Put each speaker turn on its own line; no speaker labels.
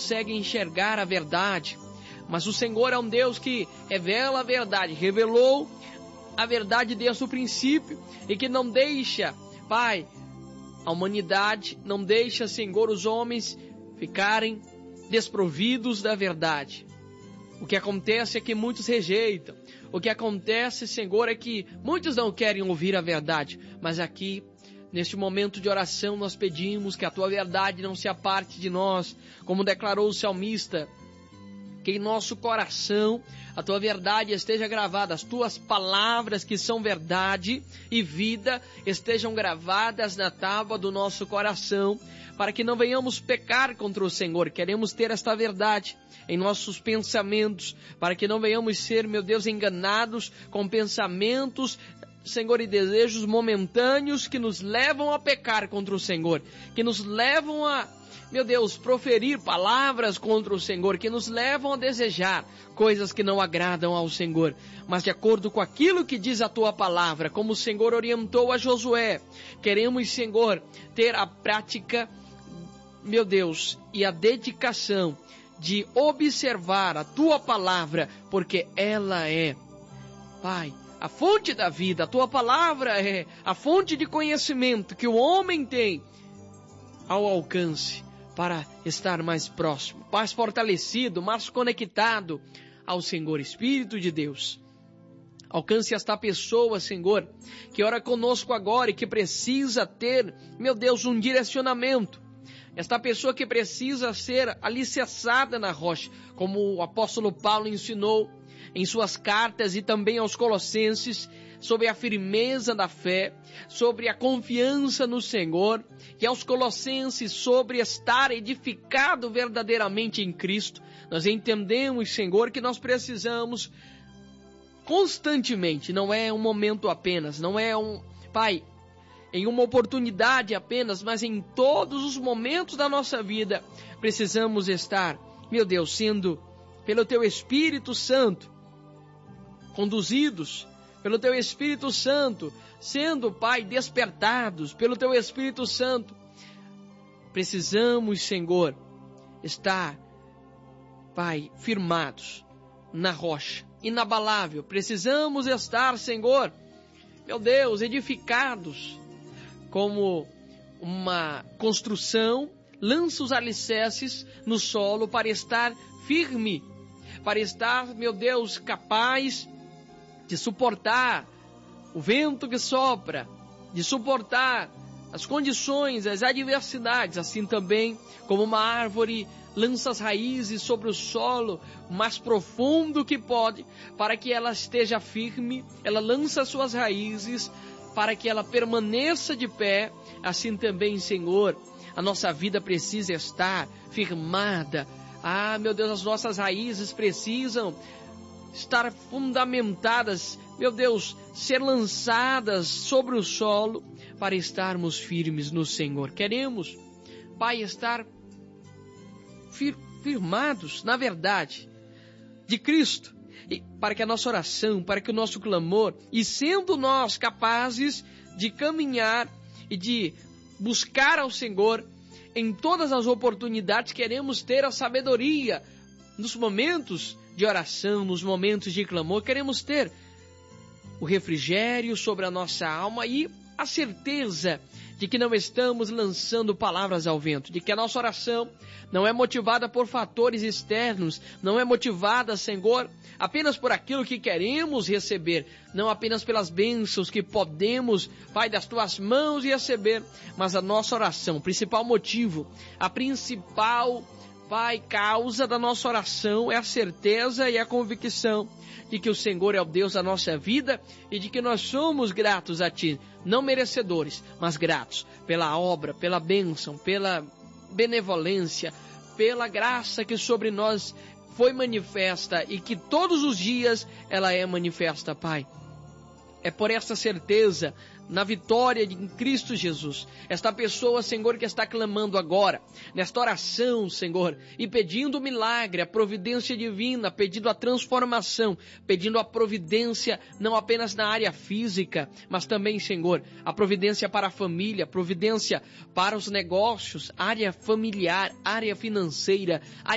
consegue enxergar a verdade. Mas o Senhor é um Deus que revela a verdade, revelou a verdade desde o princípio e que não deixa, Pai, a humanidade, não deixa, Senhor, os homens ficarem desprovidos da verdade. O que acontece é que muitos rejeitam. O que acontece, Senhor, é que muitos não querem ouvir a verdade. Mas aqui, neste momento de oração, nós pedimos que a Tua verdade não se aparte de nós, como declarou o salmista, que em nosso coração a Tua verdade esteja gravada, as Tuas palavras que são verdade e vida estejam gravadas na tábua do nosso coração, para que não venhamos pecar contra o Senhor. Queremos ter esta verdade em nossos pensamentos, para que não venhamos ser, meu Deus, enganados com pensamentos, Senhor, e desejos momentâneos que nos levam a pecar contra o Senhor, que nos levam a, meu Deus, proferir palavras contra o Senhor, que nos levam a desejar coisas que não agradam ao Senhor, mas de acordo com aquilo que diz a Tua palavra, como o Senhor orientou a Josué. Queremos, Senhor, ter a prática, meu Deus, e a dedicação de observar a Tua palavra, porque ela é, Pai, a fonte da vida. A Tua palavra é a fonte de conhecimento que o homem tem ao alcance para estar mais próximo, mais fortalecido, mais conectado ao Senhor. Espírito de Deus, alcance esta pessoa, Senhor, que ora conosco agora e que precisa ter, meu Deus, um direcionamento. Esta pessoa que precisa ser alicerçada na rocha, como o apóstolo Paulo ensinou em suas cartas e também aos Colossenses, sobre a firmeza da fé, sobre a confiança no Senhor, e aos Colossenses sobre estar edificado verdadeiramente em Cristo. Nós entendemos, Senhor, que nós precisamos constantemente, não é um momento apenas, não é Pai, em uma oportunidade apenas, mas em todos os momentos da nossa vida, precisamos estar, meu Deus, sendo pelo Teu Espírito Santo, conduzidos pelo Teu Espírito Santo, sendo, Pai, despertados pelo Teu Espírito Santo. Precisamos, Senhor, estar, Pai, firmados na rocha, inabalável. Precisamos estar, Senhor, meu Deus, edificados, como uma construção lança os alicerces no solo para estar firme, para estar, meu Deus, capaz de suportar o vento que sopra, de suportar as condições, as adversidades. Assim também, como uma árvore lança as raízes sobre o solo o mais profundo que pode, para que ela esteja firme, ela lança suas raízes para que ela permaneça de pé. Assim também, Senhor, a nossa vida precisa estar firmada. Meu Deus, as nossas raízes precisam estar fundamentadas, meu Deus, ser lançadas sobre o solo para estarmos firmes no Senhor. Queremos, Pai, estar firmados na verdade de Cristo, e para que a nossa oração, para que o nosso clamor, e sendo nós capazes de caminhar e de buscar ao Senhor em todas as oportunidades, queremos ter a sabedoria nos momentos de oração, nos momentos de clamor, queremos ter o refrigério sobre a nossa alma e a certeza de que não estamos lançando palavras ao vento, de que a nossa oração não é motivada por fatores externos, não é motivada, Senhor, apenas por aquilo que queremos receber, não apenas pelas bênçãos que podemos, Pai, das Tuas mãos receber, mas a nossa oração, o principal motivo, a principal, Pai, causa da nossa oração é a certeza e a convicção de que o Senhor é o Deus da nossa vida e de que nós somos gratos a Ti, não merecedores, mas gratos pela obra, pela bênção, pela benevolência, pela graça que sobre nós foi manifesta e que todos os dias ela é manifesta, Pai. É por esta certeza, na vitória em Cristo Jesus, esta pessoa, Senhor, que está clamando agora, nesta oração, Senhor, e pedindo o milagre, a providência divina, pedindo a transformação, pedindo a providência não apenas na área física, mas também, Senhor, a providência para a família, providência para os negócios, área familiar, área financeira,